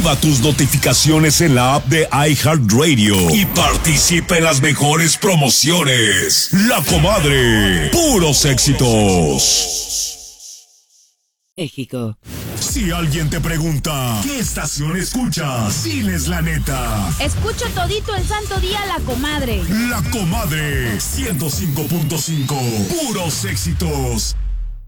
Activa tus notificaciones en la app de iHeartRadio y participa en las mejores promociones. La Comadre, puros éxitos. México. Si alguien te pregunta, ¿qué estación escuchas? Diles la neta. Escucho todito el santo día La Comadre. La Comadre, 105.5, puros éxitos.